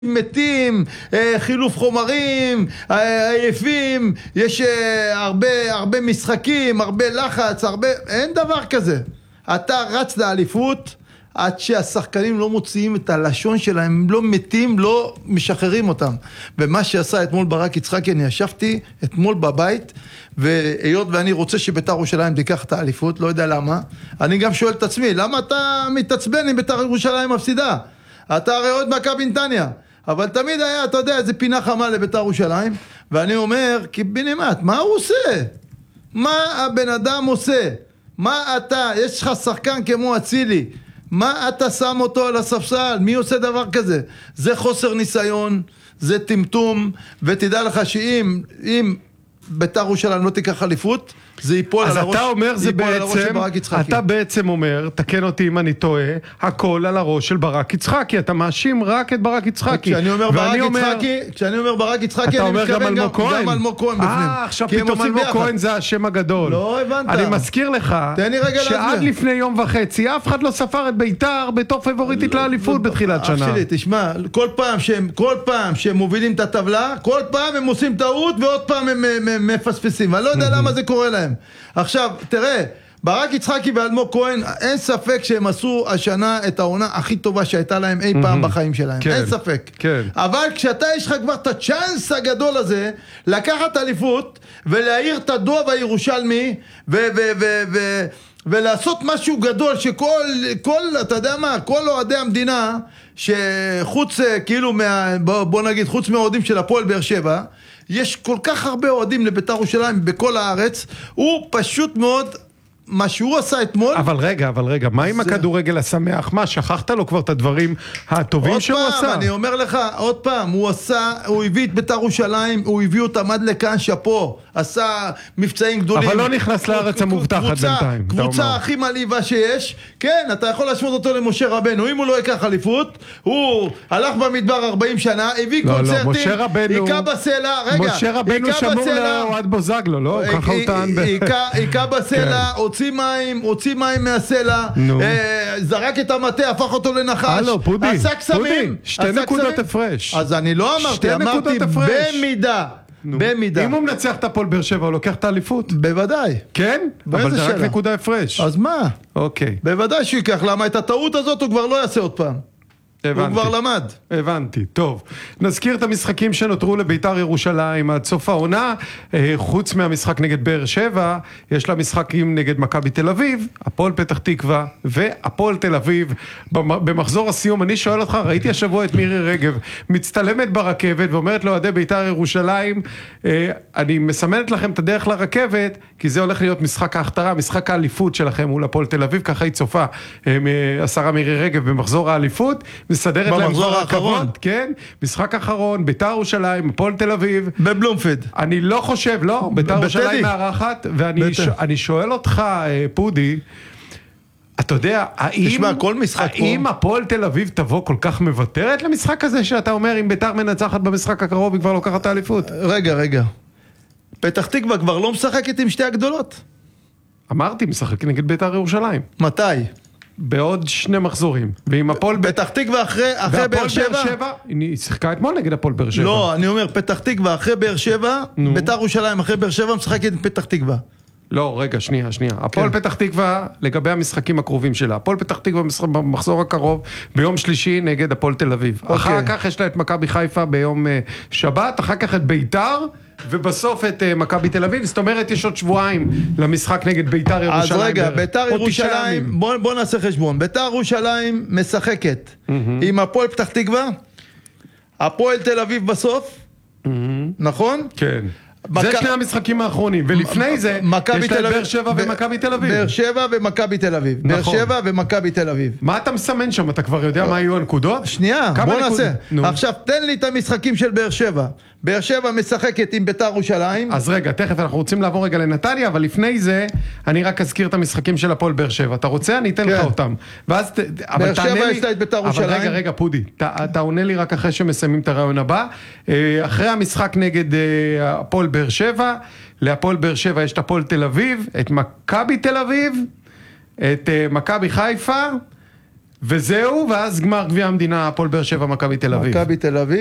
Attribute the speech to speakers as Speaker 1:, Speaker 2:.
Speaker 1: מתים, חילוף חומרים, עייפים, יש הרבה משחקים, הרבה לחץ, אין דבר כזה. אתה רץ לאליפות עד שהשחקנים לא מוציאים את הלשון שלהם, הם לא מתים, לא משחררים אותם. ומה שעשה אתמול ברק יצחקי, אני ישבתי אתמול בבית, והיות ואני רוצה שבית"ר ירושלים תיקח את האליפות, לא יודע למה, אני גם שואל את עצמי, למה אתה מתעצבן אם בית"ר ירושלים מפסידה? אתה הרי עוד מכבי נתניה. אבל תמיד היה, אתה יודע, איזה פינה חמה לבית"ר ירושלים, ואני אומר, קיבינימט, מה הוא עושה? מה הבן אדם עושה? מה אתה, יש לך שחקן כמו אצילי, מה אתה שם אותו על הספסל? מי עושה דבר כזה? זה חוסר ניסיון, זה טמטום, ותדע לך שאם בית"ר ירושלים לא תיקח אליפות, זה ייפול על הראש,
Speaker 2: אז אתה אומר זה בעצם, אתה בעצם אומר, תקן אותי אם אני טועה, הכל על הראש של ברק יצחקי, אתה מאשים רק את ברק יצחקי.
Speaker 1: כשאני אומר ברק יצחקי,
Speaker 2: אתה
Speaker 1: אני
Speaker 2: אומר
Speaker 1: מתכוון גם אלמוג כהן בפנים.
Speaker 2: עכשיו פתאום אלמוג כהן זה השם הגדול.
Speaker 1: לא הבנת.
Speaker 2: אני מזכיר לך, שעד לפני יום וחצי, אף אחד לא ספר את בית"ר בתור פבוריטית לאליפות בתחילת שנה.
Speaker 1: אח שלי, תשמע, כל פעם שהם מובילים את הטבלה, כל פעם הם עושים טעות ועוד פעם הם מפספסים. אני לא יודע למה זה קורה להם. עכשיו, תראה, ברק יצחקי ואלמוג כהן, אין ספק שהם עשו השנה את העונה הכי טובה שהייתה להם אי פעם בחיים שלהם, אין ספק. אבל כשאתה יש לך כבר את הצ'אנס הגדול הזה, לקחת אליפות ולהעיר את הדוב הירושלמי ולעשות משהו גדול שכל, אתה יודע מה, כל אוהדי המדינה, שחוץ כאילו, בוא נגיד, חוץ מהאוהדים של הפועל באר שבע, יש כל כך הרבה אוהדים לבית"ר ירושלים בכל הארץ, הוא פשוט מאוד, מה שהוא עשה אתמול...
Speaker 2: אבל רגע, מה עם הכדורגל השמח? מה, שכחת לו כבר את הדברים הטובים שהוא עשה?
Speaker 1: עוד פעם, אני אומר לך, עוד פעם, הוא הביא את בית"ר ירושלים, הוא הביא אותם עד לכאן, שפו, עשה מבצעים גדולים.
Speaker 2: אבל לא נכנס לארץ המובטחת בינתיים.
Speaker 1: קבוצה הכי מלאיבה שיש, כן, אתה יכול להשוות אותו למשה רבנו, אם הוא לא יקח אליפות, הוא הלך במדבר 40 שנה, הביא קונצרטים, היכה בסלע, רגע,
Speaker 2: משה רבנו שמור לאוהד בוזגלו, לא? ככה הוא טען.
Speaker 1: היכה בסלע, הוציא מים מהסלע, זרק את המטה, הפך אותו לנחש, עשה קסמים.
Speaker 2: 2 נקודות הפרש.
Speaker 1: אז אני לא אמרתי במידה.
Speaker 2: אם הוא מנצח את הפועל באר שבע, הוא לוקח את האליפות?
Speaker 1: בוודאי.
Speaker 2: כן? אבל זה רק נקודה הפרש.
Speaker 1: אז מה?
Speaker 2: אוקיי.
Speaker 1: בוודאי שהוא ייקח, למה את הטעות הזאת הוא כבר לא יעשה עוד פעם. הוא כבר למד.
Speaker 2: הבנתי, טוב. נזכיר את המשחקים שנותרו לבית"ר ירושלים עד סוף העונה, חוץ מהמשחק נגד באר שבע, יש לה משחקים נגד מכבי תל אביב, הפועל פתח תקווה והפועל תל אביב. במחזור הסיום, אני שואל אותך, ראיתי השבוע את מירי רגב, מצטלמת ברכבת ואומרת לאוהדי בית"ר ירושלים, אני מסמנת לכם את הדרך לרכבת, כי זה הולך להיות משחק ההכתרה, משחק האליפות שלכם מול הפועל תל אביב, ככה היא צופה, השרה מירי רגב במחזור האליפות, מסדרת להם
Speaker 1: האחרון,
Speaker 2: כן? משחק אחרון, בית"ר ירושלים, הפועל תל אביב.
Speaker 1: בבלומפילד.
Speaker 2: אני לא חושב, לא, בית"ר ירושלים מארחת, ואני שואל אותך, פודי, אתה יודע, האם הפועל תל אביב תבוא כל כך מבטרת למשחק הזה, שאתה אומר, אם בית"ר מנצחת במשחק הקרוב, היא כבר לוקחת האליפות?
Speaker 1: רגע. פתח תקווה כבר לא משחקת עם שתי הגדולות?
Speaker 2: אמרתי, משחק נגד בית"ר ירושלים.
Speaker 1: מתי?
Speaker 2: בעוד 2 מחזורים. ועם הפועל
Speaker 1: פתח תקווה אחרי באר שבע,
Speaker 2: היא שיחקה אתמול נגד הפועל באר שבע.
Speaker 1: לא, אני אומר פתח תקווה אחרי באר שבע, בית"ר ירושלים אחרי באר שבע משחקת עם פתח תקווה.
Speaker 2: לא, רגע, שנייה. הפועל פתח תקווה לגבי המשחקים הקרובים שלה. הפועל פתח תקווה במחזור הקרוב ביום שלישי נגד הפועל תל אביב. אחר כך יש לה את מכבי חיפה ביום שבת, אחר כך את בית"ר ובסוף את מכבי תל אביב. זאת אומרת, יש עוד שבועיים למשחק נגד בית"ר ירושלים.
Speaker 1: אז רגע, בית"ר ירושלים, בוא נעשה חשבון. בית"ר ירושלים משחקת עם הפועל פתח תקווה, הפועל תל אביב בסוף, נכון?
Speaker 2: כן. זה 2 המשחקים האחרונים, ולפני זה יש להם באר שבע ומכבי תל אביב.
Speaker 1: באר שבע ומכבי תל אביב. באר שבע ומכבי תל אביב.
Speaker 2: מה אתה מסמן שם? אתה כבר יודע מה יהיו הנקודות?
Speaker 1: שנייה, בוא נעשה. עכשיו תן לי את המשחקים של באר שבע. באר שבע משחקת עם בית"ר ירושלים.
Speaker 2: אז רגע, תכף אנחנו רוצים לעבור רגע לנתניה, אבל לפני זה אני רק אזכיר את המשחקים של הפועל באר שבע. אתה רוצה? אני אתן לך אותם. ואז
Speaker 1: באר שבע יש לה את בית"ר ירושלים.
Speaker 2: אבל רגע, פודי, אתה עונה לי רק אחרי שמסיימים את הרעיון הבא. אחרי המשחק נגד הפועל באר שבע, להפועל באר שבע יש את הפועל תל אביב, את מכבי תל אביב, את מכבי חיפה, וזהו, ואז גמר גביע המדינה, הפועל באר שבע, מכבי תל אביב.
Speaker 1: מכבי תל אביב.